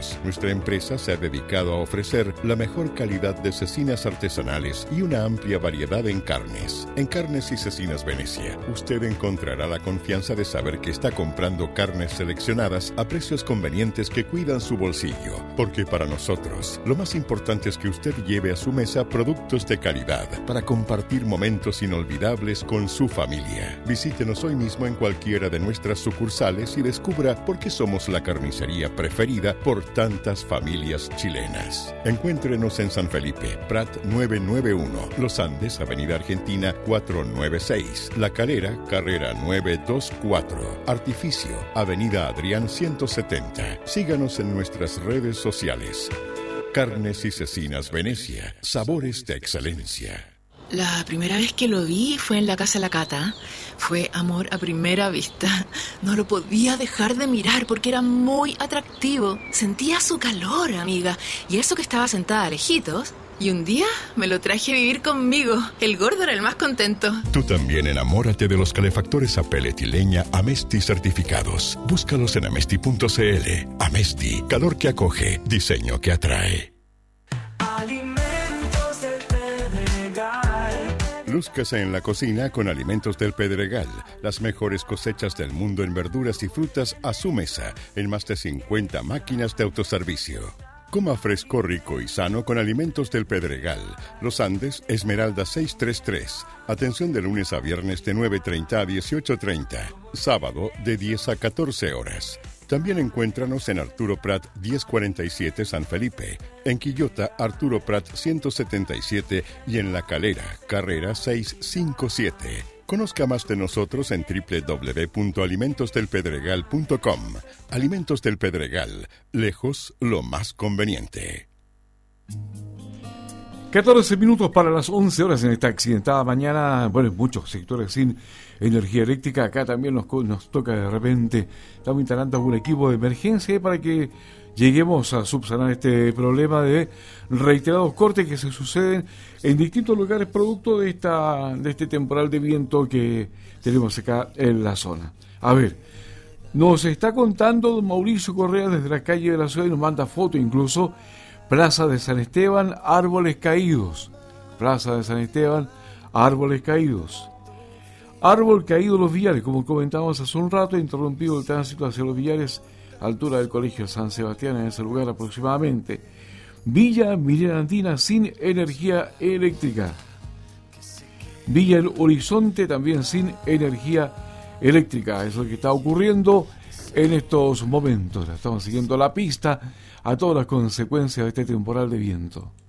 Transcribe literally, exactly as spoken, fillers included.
años, nuestra empresa se ha dedicado a ofrecer la mejor calidad de cecinas artesanales y una amplia variedad en carnes. En Carnes y Cecinas Venecia, usted encontrará la confianza de saber que está comprando carnes seleccionadas a precios convenientes que cuidan su bolsillo. Porque para nosotros, lo más importante es que usted lleve a su mesa productos de calidad para compartir momentos inolvidables con su familia. Visítenos hoy mismo en cualquiera de nuestras sucursales y descubra por qué somos la carnicería preferida por tantas familias chilenas. Encuéntrenos en San Felipe, Prat novecientos noventa y uno, Los Andes, Avenida Argentina cuatrocientos noventa y seis, La Calera, Carrera novecientos veinticuatro, Artificio, Avenida Adrián ciento setenta. Síganos en nuestras redes sociales. Carnes y Cecinas Venecia, sabores de excelencia. La primera vez que lo vi fue en la casa de la Cata. Fue amor a primera vista. No lo podía dejar de mirar porque era muy atractivo. Sentía su calor, amiga. Y eso que estaba sentada lejitos. Y un día me lo traje a vivir conmigo. El gordo era el más contento. Tú también enamórate de los calefactores a pellet y leña Amesti certificados. Búscalos en amesti punto cl. Amesti, calor que acoge, diseño que atrae. Lúzcase en la cocina con Alimentos del Pedregal. Las mejores cosechas del mundo en verduras y frutas a su mesa, en más de cincuenta máquinas de autoservicio. Coma fresco, rico y sano con Alimentos del Pedregal. Los Andes, Esmeralda seiscientos treinta y tres. Atención de lunes a viernes de nueve treinta a dieciocho treinta. Sábado de diez a catorce horas. También encuéntranos en Arturo Prat diez cuarenta y siete San Felipe, en Quillota Arturo Prat ciento setenta y siete y en La Calera, Carrera seiscientos cincuenta y siete. Conozca más de nosotros en doble u doble u doble u punto alimentos del pedregal punto com. Alimentos del Pedregal, lejos lo más conveniente. catorce minutos para las once horas en esta accidentada mañana. Bueno, en muchos sectores sin energía eléctrica. Acá también nos, nos toca de repente. Estamos instalando un equipo de emergencia para que lleguemos a subsanar este problema de reiterados cortes que se suceden en distintos lugares producto de esta de este temporal de viento que tenemos acá en la zona. A ver, nos está contando don Mauricio Correa desde la calle de la ciudad y nos manda foto incluso. Plaza de San Esteban, árboles caídos. Plaza de San Esteban, árboles caídos. Árbol caído los Villares, como comentábamos hace un rato, interrumpido el tránsito hacia los Villares, altura del Colegio San Sebastián, en ese lugar aproximadamente. Villa Mirena Andina sin energía eléctrica. Villa El Horizonte también sin energía eléctrica. Eso es lo que está ocurriendo en estos momentos. Estamos siguiendo la pista a todas las consecuencias de este temporal de viento.